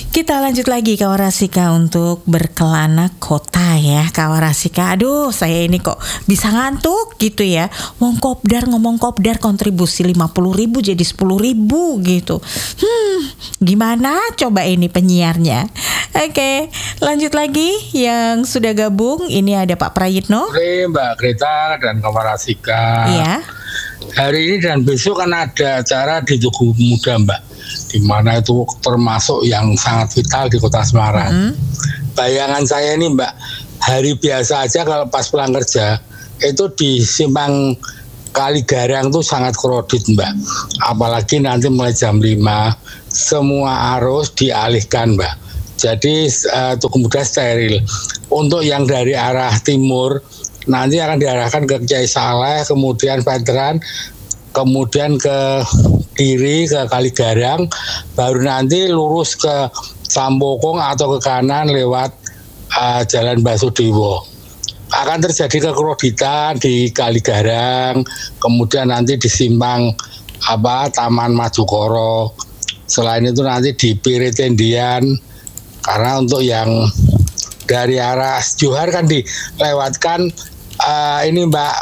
Kita lanjut lagi Kawarasika untuk berkelana kota ya Kawarasika. Aduh saya ini kok bisa ngantuk gitu ya. Ngomong kopdar kontribusi 50.000 jadi 10.000 gitu. Gimana coba ini penyiarnya. Oke, lanjut lagi yang sudah gabung. Ini ada Pak Prayitno. Oke, Mbak Greta dan Kawarasika. Iya. Hari ini dan besok kan ada acara di Tugu Muda, Mbak, di mana itu termasuk yang sangat vital di Kota Semarang. Bayangan saya ini, Mbak, hari biasa aja kalau pas pulang kerja itu di simpang Kaligarang tuh sangat kredit, Mbak. Apalagi nanti mulai jam 5 semua arus dialihkan, Mbak. Jadi Tugu Muda steril. Untuk yang dari arah timur nanti akan diarahkan ke Kiai Saleh, kemudian Veteran, kemudian ke kiri ke Kaligarang, baru nanti lurus ke Sampokong atau ke kanan lewat Jalan Basudewo. Akan terjadi kekreditan di Kaligarang, kemudian nanti di simpang Taman Madukoro. Selain itu nanti di Piritendian, karena untuk yang dari arah Johar kan dilewatkan ini Mbak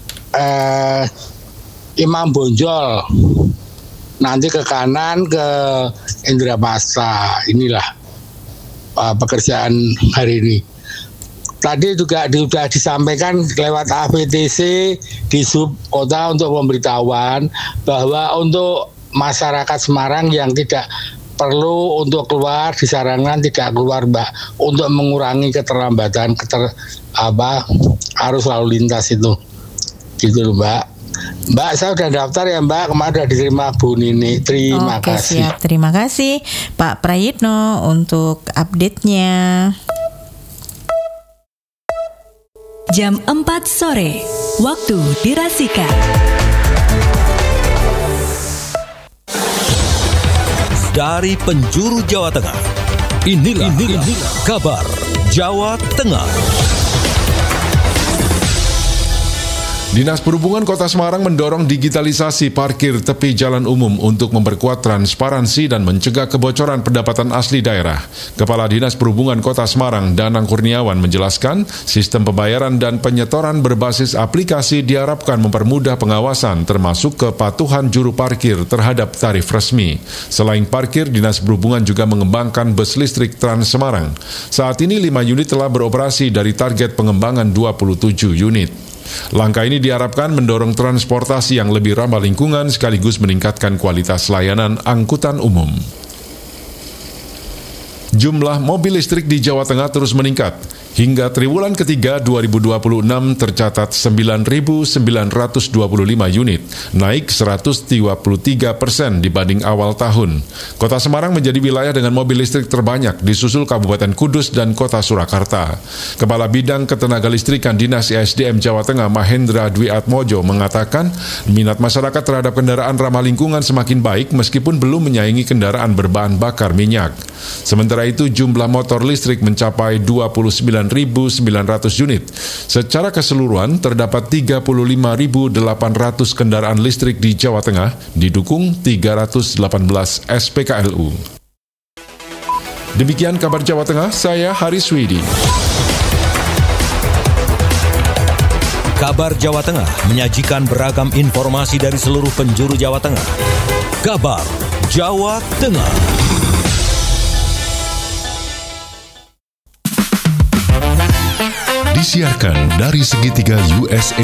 Imam Bonjol, nanti ke kanan ke Indramayu. Inilah pekerjaan hari ini. Tadi juga sudah disampaikan lewat AVTC di sub kota untuk pemberitahuan bahwa untuk masyarakat Semarang yang tidak perlu untuk keluar disarankan tidak keluar, Mbak, untuk mengurangi keterlambatan arus lalu lintas itu. Gitu loh, Mbak. Mbak, saya udah daftar ya, Mbak. Kemarin sudah diterima Bu Nini. Terima kasih. Siap. Terima kasih Pak Prayitno untuk update-nya. Jam 4 sore, waktu dirasika. Dari penjuru Jawa Tengah, inilah kabar Jawa Tengah. Dinas Perhubungan Kota Semarang mendorong digitalisasi parkir tepi jalan umum untuk memperkuat transparansi dan mencegah kebocoran pendapatan asli daerah. Kepala Dinas Perhubungan Kota Semarang, Danang Kurniawan, menjelaskan sistem pembayaran dan penyetoran berbasis aplikasi diharapkan mempermudah pengawasan termasuk kepatuhan juru parkir terhadap tarif resmi. Selain parkir, Dinas Perhubungan juga mengembangkan bus listrik Trans Semarang. Saat ini 5 unit telah beroperasi dari target pengembangan 27 unit. Langkah ini diharapkan mendorong transportasi yang lebih ramah lingkungan sekaligus meningkatkan kualitas layanan angkutan umum. Jumlah mobil listrik di Jawa Tengah terus meningkat. Hingga triwulan ketiga 2026 tercatat 9.925 unit, naik 133% dibanding awal tahun. Kota Semarang menjadi wilayah dengan mobil listrik terbanyak, disusul Kabupaten Kudus dan Kota Surakarta. Kepala Bidang Ketenagalistrikan Dinas ESDM Jawa Tengah Mahendra Dwi Atmojo mengatakan, minat masyarakat terhadap kendaraan ramah lingkungan semakin baik meskipun belum menyaingi kendaraan berbahan bakar minyak. Sementara itu jumlah motor listrik mencapai 29.900 unit. Secara keseluruhan terdapat 35.800 kendaraan listrik di Jawa Tengah, didukung 318 SPKLU. Demikian kabar Jawa Tengah, saya Haris Widi. Kabar Jawa Tengah menyajikan beragam informasi dari seluruh penjuru Jawa Tengah. Kabar Jawa Tengah. Disiarkan dari segitiga USA